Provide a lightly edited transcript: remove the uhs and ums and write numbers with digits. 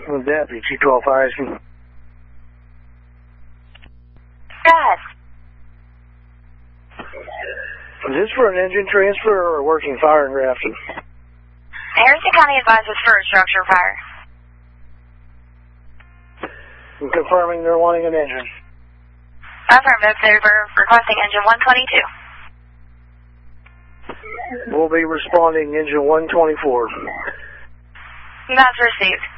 Deputy 212 Fire Rescue. Go ahead. Is this for an engine transfer or a working fire and grafting? Harrison County advises for a structure fire. I'm confirming they're wanting an engine. Affirmative, they were requesting engine 122. We'll be responding engine 124. That's received.